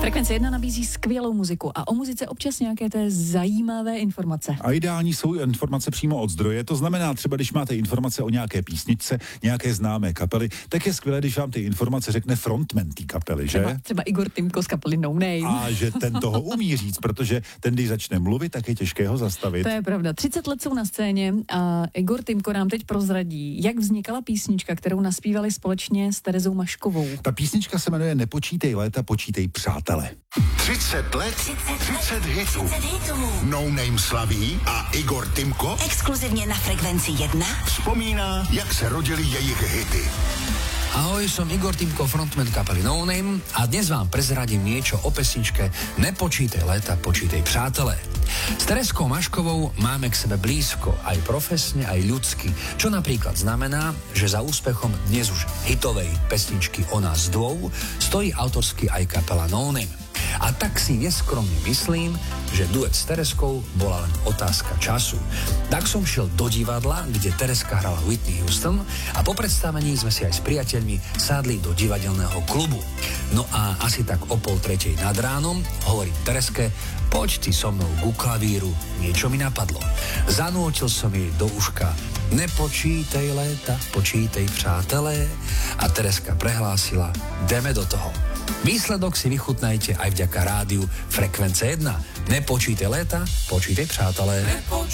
Frekvence 1 nabízí skvělou muziku a o muzice občas nějaké té zajímavé informace. A ideální jsou informace přímo od zdroje, to znamená třeba, když máte informace o nějaké písničce, nějaké známé kapely, tak je skvělé, když vám ty informace řekne frontman té kapely, že? Třeba Igor Timko z kapely No Name. A že ten toho umí říct, protože ten, když začne mluvit, tak je těžké ho zastavit. To je pravda. 30 let jsou na scéně a Igor Timko nám teď prozradí, jak vznikala písnička, kterou naspívali společně s Terezou Maškovou. Ta písnička se jmenuje Nepočítej léta, počítej přátele. 30 let, 30 hitů. No Name slaví a Igor Timko Exkluzivně na Frekvenci 1 vzpomíná, jak se rodily jejich hity. Ahoj, som Igor Timko, frontman kapely No Name a dnes vám prezradím niečo o pesničke Nepočítaj léta, počítaj přátelé. S Terezkou Maškovou máme k sebe blízko, aj profesne, aj ľudsky, čo napríklad znamená, že za úspechom dnes už hitovej pesničky O nás dvou stojí autorsky aj kapela No Name. A tak si neskromne myslím, že duet s Terezkou bola len otázka času. Tak som šiel do divadla, kde Terezka hrala Whitney Houston a po predstavení sme si aj s priateľmi sadli do divadelného klubu. No a asi tak o 2:30 nad ránom hovorím Terezke, poď ty so mnou ku klavíru, niečo mi napadlo. Zanútil som jej do uška Nepočítaj léta, počítaj přátelé a Terezka prehlásila, jdeme do toho. Výsledok si vychutnajte aj vďaka rádiu Frekvence 1. Nepočítaj léta, počítaj přátelé.